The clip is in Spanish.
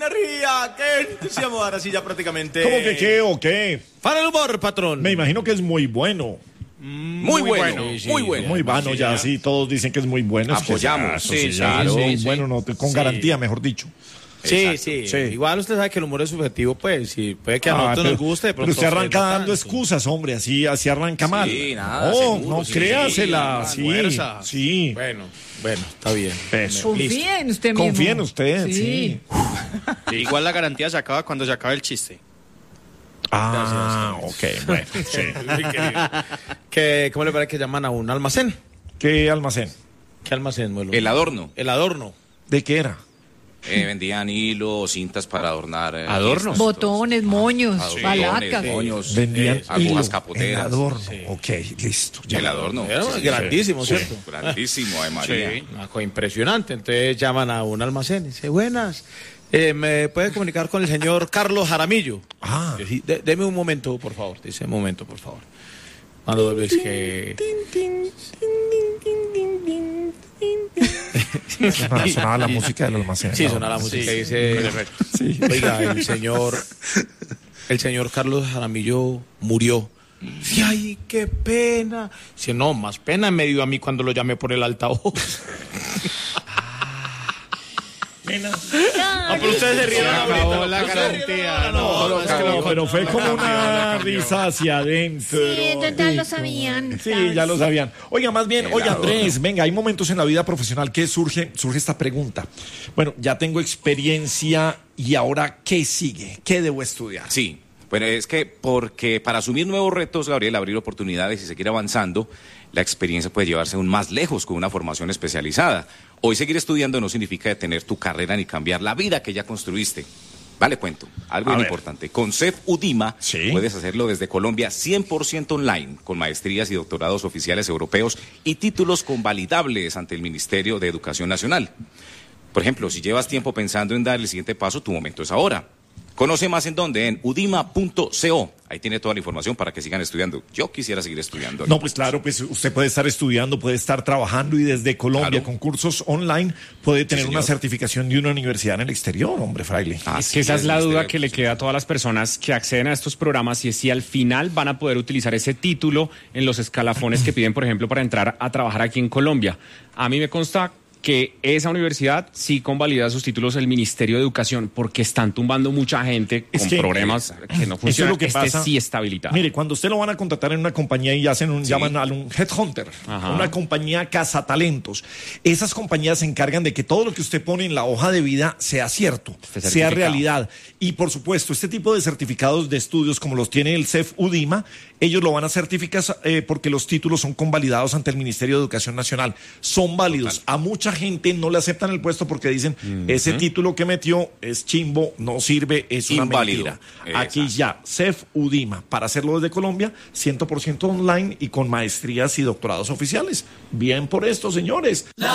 energía, que siamo ahora sí ya prácticamente. ¿Cómo que qué o qué? Para el humor, patrón. Me imagino que es muy bueno. Muy bueno, sí, muy bueno. Muy bueno, ya sí, todos dicen que es muy bueno. Es que Apoyamos. sí, Sí, claro, sí, muy sí. bueno, no, con garantía, mejor dicho. Sí, Exacto. sí, Sí. igual usted sabe que el humor es subjetivo, pues, sí, puede que a nosotros nos guste. Pero usted arranca dando excusas, hombre, así arranca mal. nada, No, seguro, no sí, créasela, sí, sí, fuerza. sí. Bueno, está bien. Eso. Confía en usted mismo. Confía en usted, sí. Igual la garantía se acaba cuando se acabe el chiste. Ah, ok, bueno, sí. ¿Cómo le parece que llaman a un almacén? ¿Qué almacén? ¿Qué almacén, Muelo? El adorno. El adorno. ¿De qué era? Vendían hilos, cintas para adornar. ¿Adornos? Botones, moños, Adornos, balacas. moños, Vendían agujas hilo, capoteras. el adorno. Ok, listo. ya. El adorno. Era Sí, grandísimo, sí, ¿cierto? grandísimo, ay María. Una cosa impresionante. Entonces llaman a un almacén y dice, buenas, ¿me puede comunicar con el señor Carlos Jaramillo? Ah. Yo, sí, deme un momento, por favor. Dice, un momento, por favor. Cuando ves que... Sonaba la música del almacén. Sí, sonaba la música y dice, Sí. oiga, el señor Carlos Jaramillo murió. Sí, ay, qué pena. Dice, no, más pena me dio a mí cuando lo llamé por el altavoz. Ah, pero ustedes se rieron Acabó la garantía. No, es que No, pero fue como una risa hacia adentro. sí, ya lo sabían. Sí, ya lo sabían. Oiga, más bien, oye Andrés, venga, hay momentos en la vida profesional que surge esta pregunta. Bueno, ya tengo experiencia y ahora, ¿qué sigue? ¿Qué debo estudiar? Sí, bueno, es que porque para asumir nuevos retos, Gabriel, abrir oportunidades y seguir avanzando, la experiencia puede llevarse aún más lejos con una formación especializada. Hoy seguir estudiando no significa detener tu carrera ni cambiar la vida que ya construiste. Vale, cuento, algo A ver. importante. Con CEF UDIMA Sí. puedes hacerlo desde Colombia 100% online, con maestrías y doctorados oficiales europeos y títulos convalidables ante el Ministerio de Educación Nacional. Por ejemplo, si llevas tiempo pensando en dar el siguiente paso, tu momento es ahora. Conoce más en dónde, en udima.co. Ahí tiene toda la información para que sigan estudiando. Yo quisiera seguir estudiando. No, pues claro, pues usted puede estar estudiando, puede estar trabajando y desde Colombia Claro. con cursos online puede tener una señor. certificación de una universidad en el exterior, hombre, fraile. Es que esa es la duda que le queda a todas las personas que acceden a estos programas y es si al final van a poder utilizar ese título en los escalafones que piden, por ejemplo, para entrar a trabajar aquí en Colombia. A mí me consta que esa universidad sí convalida sus títulos el Ministerio de Educación porque están tumbando mucha gente Es con que programas que no eso es funcionan. lo que pasa. Sí está habilitado. Mire, cuando usted lo van a contratar en una compañía y llaman a un headhunter, Ajá. una compañía cazatalentos, esas compañías se encargan de que todo lo que usted pone en la hoja de vida sea cierto, Esté sea certificado. realidad. Y por supuesto, este tipo de certificados de estudios como los tiene el CEF UDIMA, ellos lo van a certificar porque los títulos son convalidados ante el Ministerio de Educación Nacional. Son válidos. A mucha gente no le aceptan el puesto porque dicen, ese título que metió es chimbo, no sirve, es una Inválido. mentira. Aquí ya, CEF UDIMA, para hacerlo desde Colombia, 100% online y con maestrías y doctorados oficiales. Bien por esto, señores.